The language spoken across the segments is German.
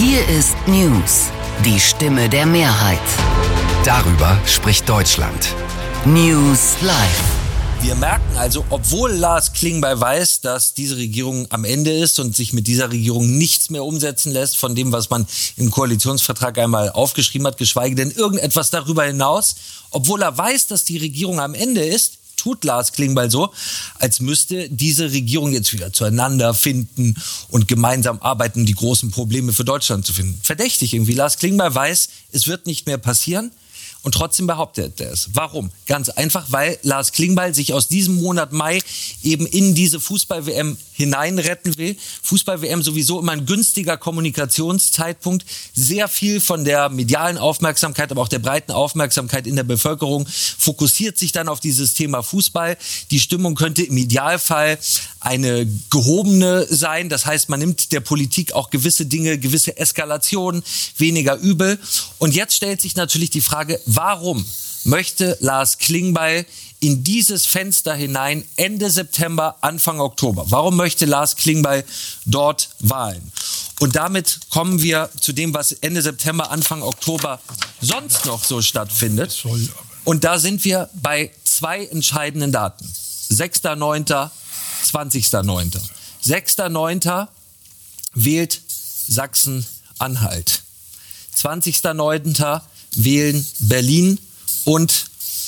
Hier ist News, die Stimme der Mehrheit. Darüber spricht Deutschland. News Live. Wir merken also, obwohl Lars Klingbeil weiß, dass diese Regierung am Ende ist und sich mit dieser Regierung nichts mehr umsetzen lässt von dem, was man im Koalitionsvertrag einmal aufgeschrieben hat, geschweige denn irgendetwas darüber hinaus. Obwohl er weiß, dass die Regierung am Ende ist, tut Lars Klingbeil so, als müsste diese Regierung jetzt wieder zueinander finden und gemeinsam arbeiten, die großen Probleme für Deutschland zu finden. Verdächtig irgendwie. Lars Klingbeil weiß, es wird nicht mehr passieren. Und trotzdem behauptet er es. Warum? Ganz einfach, weil Lars Klingbeil sich aus diesem Monat Mai eben in diese Fußball-WM hineinretten will. Fußball-WM sowieso immer ein günstiger Kommunikationszeitpunkt. Sehr viel von der medialen Aufmerksamkeit, aber auch der breiten Aufmerksamkeit in der Bevölkerung fokussiert sich dann auf dieses Thema Fußball. Die Stimmung könnte im Idealfall eine gehobene sein. Das heißt, man nimmt der Politik auch gewisse Dinge, gewisse Eskalationen weniger übel. Und jetzt stellt sich natürlich die Frage, warum möchte Lars Klingbeil in dieses Fenster hinein Ende September, Anfang Oktober? Warum möchte Lars Klingbeil dort wahlen? Und damit kommen wir zu dem, was Ende September, Anfang Oktober sonst noch so stattfindet. Und da sind wir bei zwei entscheidenden Daten. 6.9., 20.9. 6.9. wählt Sachsen-Anhalt. 20.9. wählen Berlin und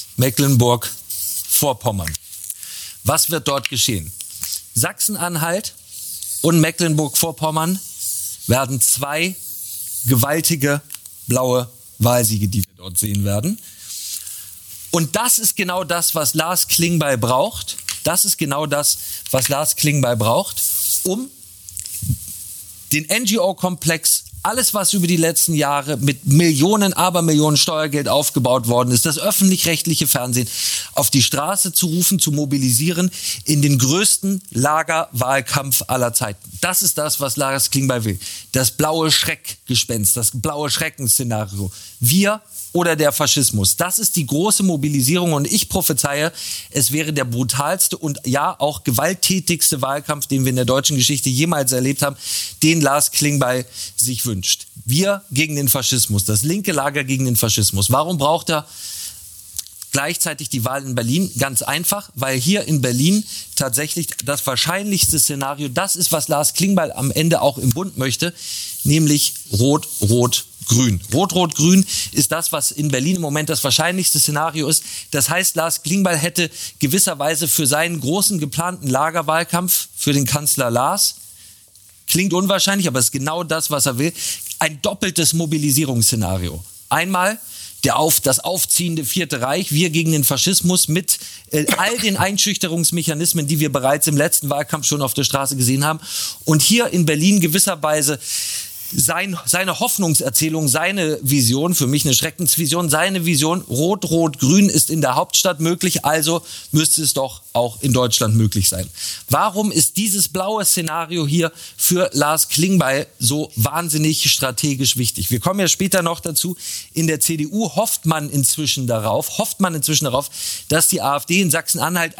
Mecklenburg-Vorpommern. Was wird dort geschehen? Sachsen-Anhalt und Mecklenburg-Vorpommern werden zwei gewaltige blaue Wahlsiege, die wir dort sehen werden. Und das ist genau das, was Lars Klingbeil braucht. Das ist genau das, was Lars Klingbeil braucht, um den NGO-Komplex, alles, was über die letzten Jahre mit Millionen, Abermillionen Steuergeld aufgebaut worden ist, das öffentlich-rechtliche Fernsehen auf die Straße zu rufen, zu mobilisieren in den größten Lagerwahlkampf aller Zeiten. Das ist das, was Lars Klingbeil will. Das blaue Schreckgespenst, das blaue Schreckensszenario. Wir oder der Faschismus. Das ist die große Mobilisierung und ich prophezeie, es wäre der brutalste und ja auch gewalttätigste Wahlkampf, den wir in der deutschen Geschichte jemals erlebt haben, den Lars Klingbeil sich wünscht. Wir gegen den Faschismus, das linke Lager gegen den Faschismus. Warum braucht er gleichzeitig die Wahl in Berlin? Ganz einfach, weil hier in Berlin tatsächlich das wahrscheinlichste Szenario, das ist, was Lars Klingbeil am Ende auch im Bund möchte, nämlich Rot-Rot-Grün. Rot-Rot-Grün ist das, was in Berlin im Moment das wahrscheinlichste Szenario ist. Das heißt, Lars Klingbeil hätte gewisserweise für seinen großen geplanten Lagerwahlkampf für den Kanzler Lars, klingt unwahrscheinlich, aber es ist genau das, was er will, ein doppeltes Mobilisierungsszenario. Einmal das aufziehende Vierte Reich, wir gegen den Faschismus mit all den Einschüchterungsmechanismen, die wir bereits im letzten Wahlkampf schon auf der Straße gesehen haben. Und hier in Berlin gewisserweise seine Hoffnungserzählung, seine Vision, für mich eine Schreckensvision, seine Vision, Rot-Rot-Grün ist in der Hauptstadt möglich, also müsste es doch auch in Deutschland möglich sein. Warum ist dieses blaue Szenario hier für Lars Klingbeil so wahnsinnig strategisch wichtig? Wir kommen ja später noch dazu. In der CDU hofft man inzwischen darauf, dass die AfD in Sachsen-Anhalt